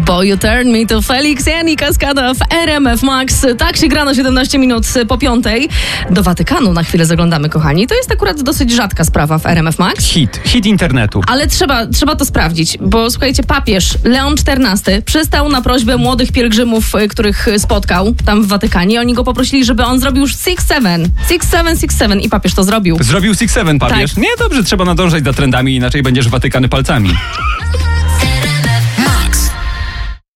Boy You Turn Me to Felix Jan i Kaskada w RMF Max. Tak się gra na 17 minut po 5. Do Watykanu na chwilę zaglądamy, kochani. To jest akurat dosyć rzadka sprawa w RMF Max. Hit internetu. Ale trzeba to sprawdzić, bo słuchajcie, papież Leon XIV przystał na prośbę młodych pielgrzymów, których spotkał tam w Watykanie. Oni go poprosili, żeby on zrobił już 6-7 i papież to zrobił. Zrobił 6-7 papież? Tak. Nie, dobrze, trzeba nadążać za trendami, inaczej będziesz Watykany palcami.